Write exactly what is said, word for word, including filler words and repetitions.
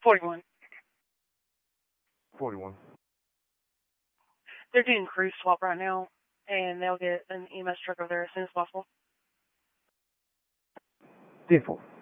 forty-one. forty-one. They're doing crew swap right now, and they'll get an E M S truck over there as soon as possible. ten four.